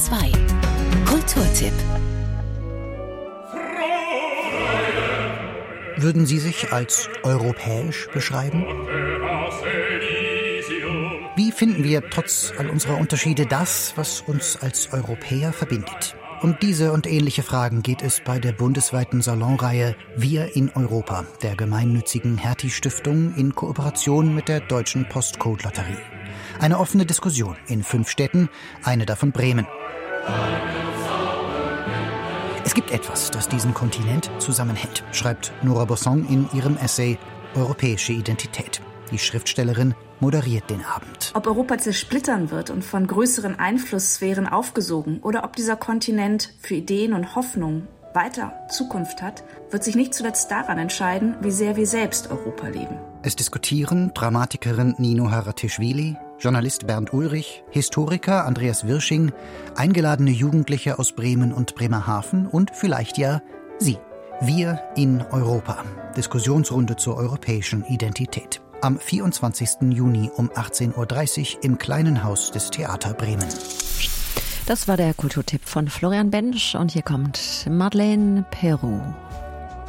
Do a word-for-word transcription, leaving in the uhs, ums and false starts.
zwei. Kulturtipp. Würden Sie sich als europäisch beschreiben? Wie finden wir trotz all unserer Unterschiede das, was uns als Europäer verbindet? Um diese und ähnliche Fragen geht es bei der bundesweiten Salonreihe Wir in Europa der gemeinnützigen Hertie-Stiftung in Kooperation mit der Deutschen Postcode-Lotterie. Eine offene Diskussion in fünf Städten, eine davon Bremen. Es gibt etwas, das diesen Kontinent zusammenhält, schreibt Nora Bosson in ihrem Essay Europäische Identität. Die Schriftstellerin moderiert den Abend. Ob Europa zersplittern wird und von größeren Einflusssphären aufgesogen oder ob dieser Kontinent für Ideen und Hoffnung weiter Zukunft hat, wird sich nicht zuletzt daran entscheiden, wie sehr wir selbst Europa leben. Es diskutieren Dramatikerin Nino Haratischvili, Journalist Bernd Ulrich, Historiker Andreas Wirsching, eingeladene Jugendliche aus Bremen und Bremerhaven und vielleicht ja Sie. Wir in Europa. Diskussionsrunde zur europäischen Identität. Am vierundzwanzigsten Juni um achtzehn Uhr dreißig im Kleinen Haus des Theater Bremen. Das war der Kulturtipp von Florian Bensch und hier kommt Madeleine Peru.